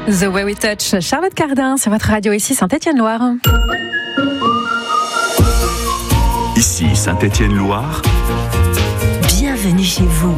The Way We Touch, Charlotte Cardin sur votre radio ici Saint-Étienne-Loire. Ici Saint-Étienne-Loire. Bienvenue chez vous.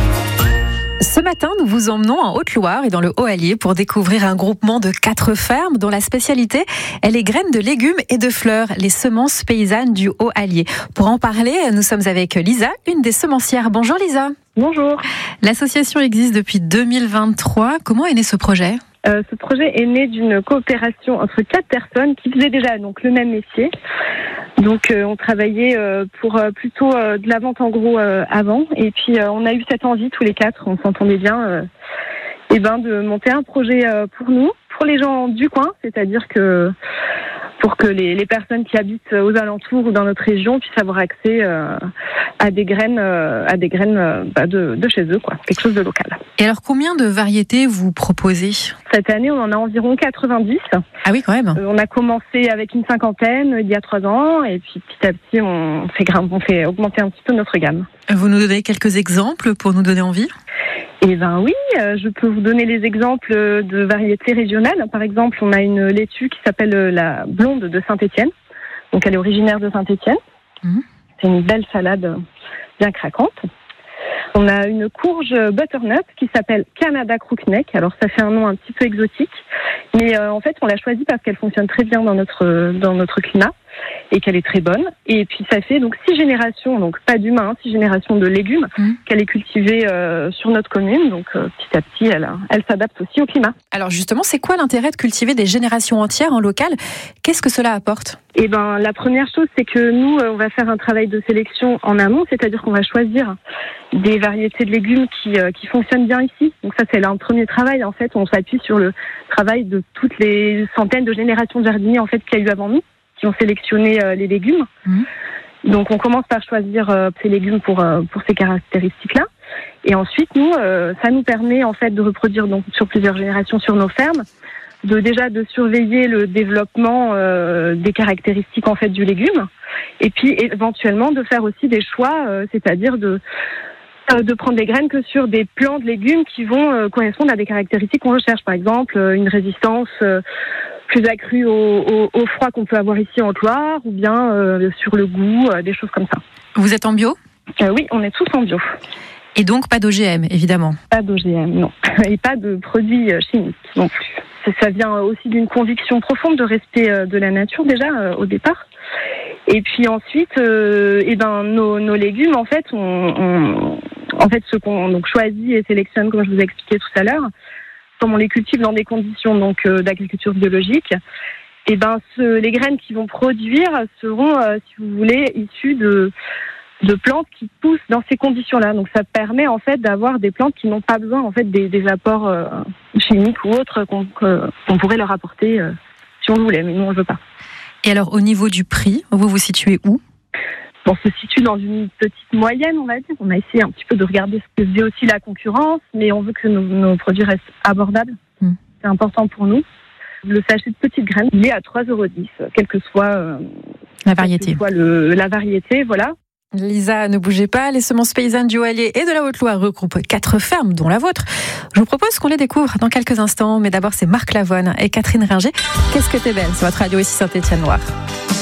Ce matin, nous vous emmenons en Haute-Loire et dans le Haut-Allier pour découvrir un groupement de 4 fermes dont la spécialité est les graines de légumes et de fleurs, les semences paysannes du Haut-Allier. Pour en parler, nous sommes avec Lisa, une des semencières. Bonjour Lisa. Bonjour. L'association existe depuis 2023. Comment est né ce projet ? Ce projet est né d'une coopération entre 4 personnes qui faisaient déjà donc le même métier. Donc on travaillait pour plutôt de la vente en gros avant, et puis on a eu cette envie tous les 4, on s'entendait bien, de monter un projet pour nous, pour les gens du coin, c'est-à-dire que pour que les personnes qui habitent aux alentours ou dans notre région puissent avoir accès à des graines de chez eux, quoi, quelque chose de local. Et alors combien de variétés vous proposez ? Cette année, on en a environ 90. Ah oui, quand même. On a commencé avec une 50aine il y a 3 ans, et puis petit à petit, on fait augmenter un petit peu notre gamme. Vous nous donnez quelques exemples pour nous donner envie ? Eh ben oui, je peux vous donner les exemples de variétés régionales. Par exemple, on a une laitue qui s'appelle la blonde de Saint-Étienne. Donc elle est originaire de Saint-Étienne. C'est une belle salade bien craquante. On a une courge butternut qui s'appelle Canada Crookneck. Alors ça fait un nom un petit peu exotique, mais en fait on l'a choisie parce qu'elle fonctionne très bien dans notre climat et qu'elle est très bonne. Et puis ça fait donc 6 générations, donc pas d'humains, 6 générations de légumes qu'elle est cultivée sur notre commune. Donc petit à petit elle s'adapte aussi au climat. Alors justement, c'est quoi l'intérêt de cultiver des générations entières en local ? Qu'est-ce que cela apporte ? Eh ben la première chose, c'est que nous on va faire un travail de sélection en amont, c'est-à-dire qu'on va choisir des variétés de légumes qui fonctionnent bien ici. Donc ça c'est un premier travail. En fait, on s'appuie sur le travail de toutes les centaines de générations de jardiniers en fait qu'il y a eu avant nous, qui ont sélectionné les légumes. Donc on commence par choisir ces légumes pour ces caractéristiques-là. Et ensuite nous, ça nous permet en fait de reproduire donc sur plusieurs générations sur nos fermes, de surveiller le développement des caractéristiques en fait du légume, et puis éventuellement de faire aussi des choix, c'est-à-dire de prendre des graines que sur des plants de légumes qui vont correspondre à des caractéristiques qu'on recherche. Par exemple, une résistance plus accrue au froid qu'on peut avoir ici en Haute-Loire, ou bien sur le goût, des choses comme ça. Vous êtes en bio ? Oui, on est tous en bio. Et donc pas d'OGM, évidemment ? Pas d'OGM, non. Et pas de produits chimiques non plus. Ça vient aussi d'une conviction profonde de respect de la nature déjà au départ. Et puis ensuite, nos légumes, en fait, ceux qu'on donc choisit et sélectionne, comme je vous ai expliqué tout à l'heure, comme on les cultive dans des conditions donc d'agriculture biologique, les graines qui vont produire seront, si vous voulez, issues de plantes qui poussent dans ces conditions-là. Donc ça permet en fait d'avoir des plantes qui n'ont pas besoin en fait des apports chimiques ou autres qu'on pourrait leur apporter si on voulait, mais nous on ne veut pas. Et alors au niveau du prix, vous vous situez où ? On se situe dans une petite moyenne, on va dire. On a essayé un petit peu de regarder ce que faisait aussi la concurrence, mais on veut que nos produits restent abordables. C'est important pour nous. Le sachet de petites graines, il est à 3,10 €, quelle que soit la variété. La variété, voilà. Lisa, ne bougez pas, les semences paysannes du Haut-Allier et de la Haute-Loire regroupent 4 fermes, dont la vôtre. Je vous propose qu'on les découvre dans quelques instants, mais d'abord c'est Marc Lavoine et Catherine Ringer. Qu'est-ce que t'es belle sur votre radio ici Saint-Étienne-Loire.